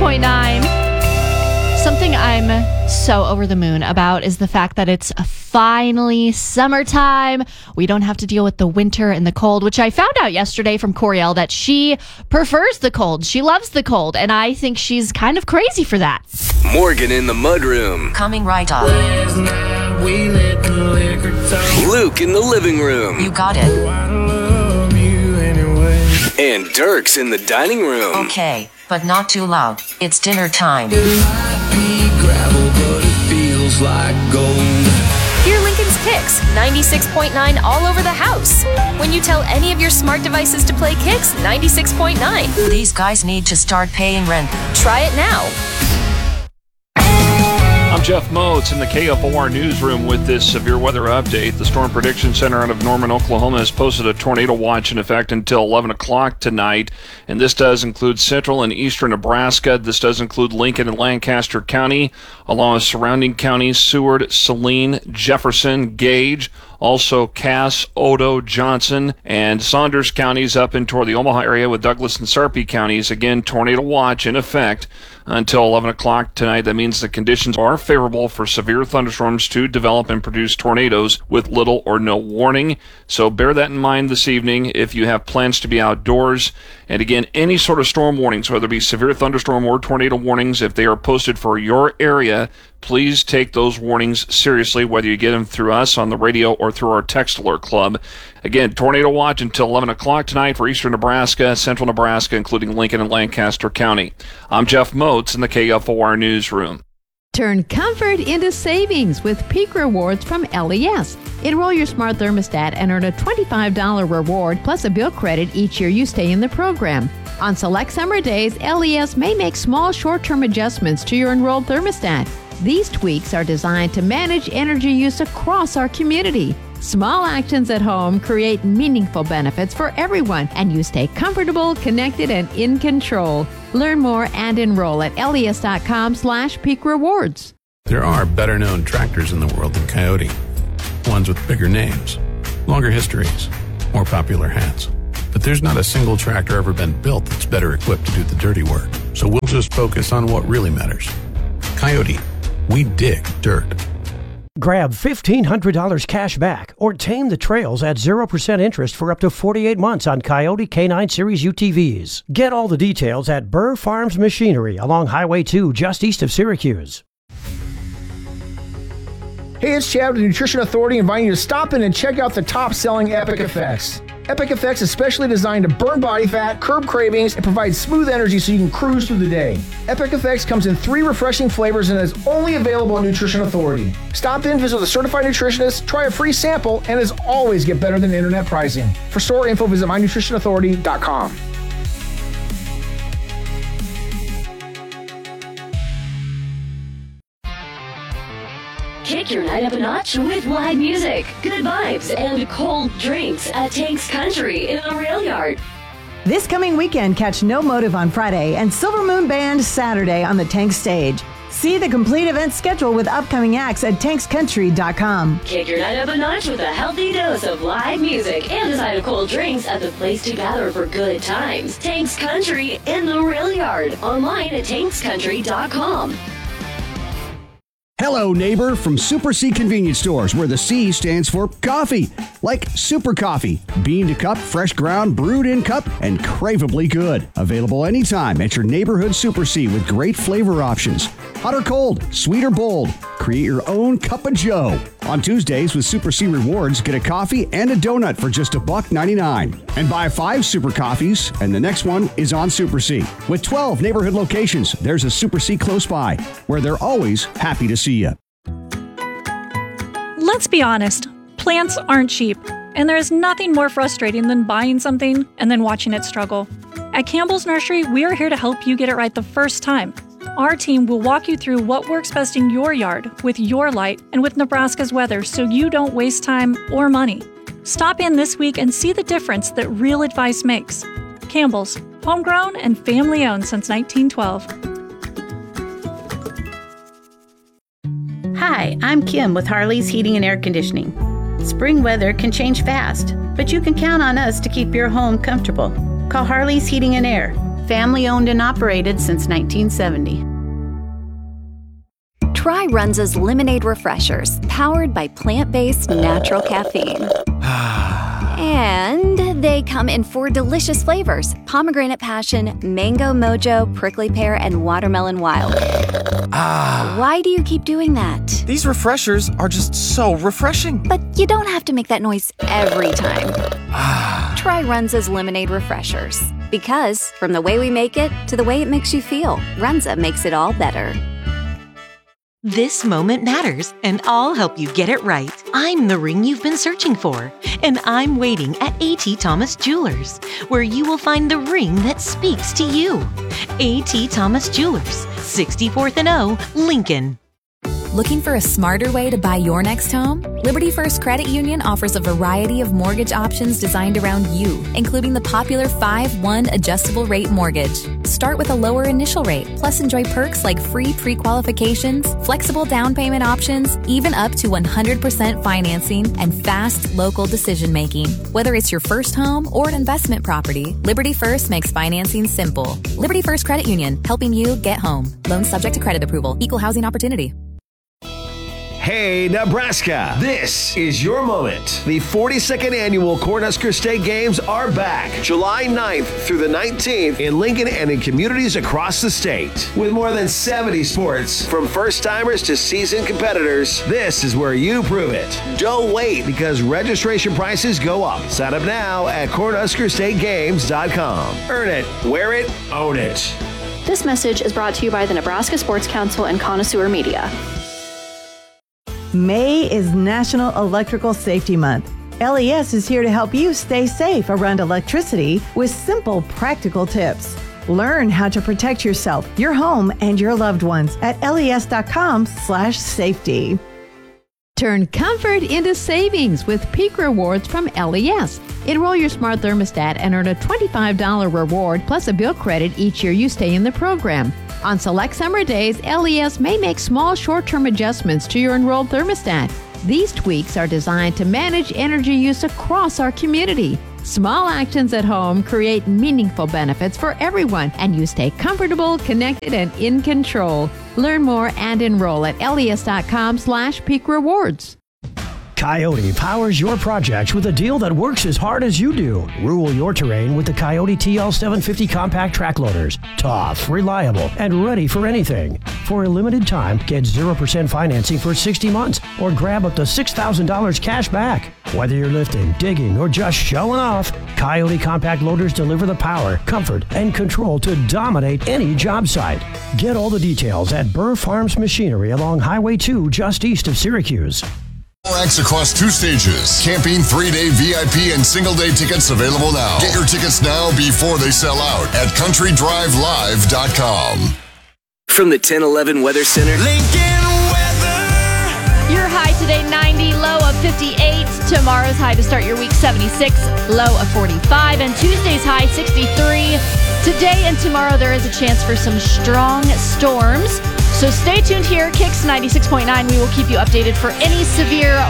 96.9. Something I'm so over the moon about is the fact that it's finally summertime. We don't have to deal with the winter and the cold, which I found out yesterday from Coriel that she prefers the cold. She loves the cold, and I think she's kind of crazy for that. Morgan in the mudroom. Coming right up. Luke in the living room. You got it. And Dirk's in the dining room. Okay, but not too loud. It's dinner time. Hear Lincoln's Kicks, 96.9 all over the house. When you tell any of your smart devices to play Kicks, 96.9. These guys need to start paying rent. Try it now. I'm Jeff Moats in the KFOR newsroom with this severe weather update. The Storm Prediction Center out of Norman, Oklahoma has posted a tornado watch in effect until 11 o'clock tonight, and this does include central and eastern Nebraska. This does include Lincoln and Lancaster County, along with surrounding counties, Seward, Saline, Jefferson, Gage, also Cass, Odo, Johnson, and Saunders counties up in toward the Omaha area with Douglas and Sarpy counties. Again, tornado watch in effect until 11 o'clock tonight. That means the conditions are favorable for severe thunderstorms to develop and produce tornadoes with little or no warning. So bear that in mind this evening if you have plans to be outdoors. And again, any sort of storm warnings, whether it be severe thunderstorm or tornado warnings, if they are posted for your area, please take those warnings seriously, whether you get them through us on the radio or through our text alert club. Again, tornado watch until 11 o'clock tonight for eastern Nebraska, central Nebraska, including Lincoln and Lancaster County. I'm Jeff Moats in the KFOR newsroom. Turn comfort into savings with Peak Rewards from LES. Enroll your smart thermostat and earn a $25 reward plus a bill credit each year you stay in the program. On select summer days, LES may make small short-term adjustments to your enrolled thermostat. These tweaks are designed to manage energy use across our community. Small actions at home create meaningful benefits for everyone, and you stay comfortable, connected, and in control. Learn more and enroll at les.com/peak rewards. There are better-known tractors in the world than Coyote. Ones with bigger names, longer histories, more popular hats. But there's not a single tractor ever been built that's better equipped to do the dirty work. So we'll just focus on what really matters. Coyote, we dig dirt. Grab $1,500 cash back or tame the trails at 0% interest for up to 48 months on Coyote K9 Series UTVs. Get all the details at Burr Farms Machinery along Highway 2 just east of Syracuse. Hey, it's Chad with the Nutrition Authority inviting you to stop in and check out the top-selling Epic Effects. Epic Effects is specially designed to burn body fat, curb cravings, and provide smooth energy so you can cruise through the day. Epic Effects comes in 3 refreshing flavors and is only available at Nutrition Authority. Stop in, visit with a certified nutritionist, try a free sample, and as always, get better than internet pricing. For store info, visit mynutritionauthority.com. Kick your night up a notch with live music, good vibes, and cold drinks at Tank's Country in the Rail Yard. This coming weekend, catch No Motive on Friday and Silver Moon Band Saturday on the Tank stage. See the complete event schedule with upcoming acts at tankscountry.com. Kick your night up a notch with a healthy dose of live music and a side of cold drinks at the place to gather for good times. Tank's Country in the Rail Yard. Online at tankscountry.com. Hello, neighbor, from Super C Convenience Stores, where the C stands for coffee. Like Super Coffee, bean to cup, fresh ground, brewed in cup, and craveably good. Available anytime at your neighborhood Super C with great flavor options. Hot or cold, sweet or bold, create your own cup of joe. On Tuesdays with Super C Rewards, get a coffee and a donut for just $1.99. And buy 5 Super Coffees, and the next one is on Super C. With 12 neighborhood locations, there's a Super C close by, where they're always happy to see you. Let's be honest, plants aren't cheap, and there is nothing more frustrating than buying something and then watching it struggle. At Campbell's Nursery, we are here to help you get it right the first time. Our team will walk you through what works best in your yard, with your light, and with Nebraska's weather so you don't waste time or money. Stop in this week and see the difference that real advice makes. Campbell's, homegrown and family-owned since 1912. Hi, I'm Kim with Harley's Heating and Air Conditioning. Spring weather can change fast, but you can count on us to keep your home comfortable. Call Harley's Heating and Air, Family owned and operated since 1970. Try Runza's Lemonade Refreshers, powered by plant-based natural caffeine. And they come in 4 delicious flavors: pomegranate passion, mango mojo, prickly pear, and watermelon wild. Why do you keep doing that? These refreshers are just so refreshing. But you don't have to make that noise every time. Try Runza's Lemonade Refreshers. Because from the way we make it to the way it makes you feel, Runza makes it all better. This moment matters, and I'll help you get it right. I'm the ring you've been searching for, and I'm waiting at A.T. Thomas Jewelers, where you will find the ring that speaks to you. A.T. Thomas Jewelers, 64th and O, Lincoln. Looking for a smarter way to buy your next home? Liberty First Credit Union offers a variety of mortgage options designed around you, including the popular 5-1 adjustable rate mortgage. Start with a lower initial rate, plus enjoy perks like free pre-qualifications, flexible down payment options, even up to 100% financing, and fast local decision-making. Whether it's your first home or an investment property, Liberty First makes financing simple. Liberty First Credit Union, helping you get home. Loans subject to credit approval. Equal housing opportunity. Hey, Nebraska, this is your moment. The 42nd annual Cornhusker State Games are back July 9th through the 19th in Lincoln and in communities across the state. With more than 70 sports, from first-timers to seasoned competitors, this is where you prove it. Don't wait, because registration prices go up. Sign up now at CornhuskerStateGames.com. Earn it, wear it, own it. This message is brought to you by the Nebraska Sports Council and Connoisseur Media. May is National Electrical Safety Month. LES is here to help you stay safe around electricity with simple, practical tips. Learn how to protect yourself, your home, and your loved ones at les.com/safety. Turn comfort into savings with Peak Rewards from LES. Enroll your smart thermostat and earn a $25 reward plus a bill credit each year you stay in the program. On select summer days, LES may make small short-term adjustments to your enrolled thermostat. These tweaks are designed to manage energy use across our community. Small actions at home create meaningful benefits for everyone, and you stay comfortable, connected, and in control. Learn more and enroll at les.com/peak rewards. Coyote powers your projects with a deal that works as hard as you do. Rule your terrain with the Coyote TL750 compact track loaders. Tough, reliable, and ready for anything. For a limited time, get 0% financing for 60 months or grab up to $6,000 cash back. Whether you're lifting, digging, or just showing off, Coyote compact loaders deliver the power, comfort, and control to dominate any job site. Get all the details at Burr Farms Machinery along Highway 2 just east of Syracuse. 4 acts across 2 stages. Camping, 3-day VIP, and single-day tickets available now. Get your tickets now before they sell out at CountryDriveLive.com. From the 1011 Weather Center. Lincoln weather. Your high today 90, low of 58. Tomorrow's high to start your week 76, low of 45, and Tuesday's high 63. Today and tomorrow there is a chance for some strong storms. So stay tuned here, Kicks 96.9. We will keep you updated for any severe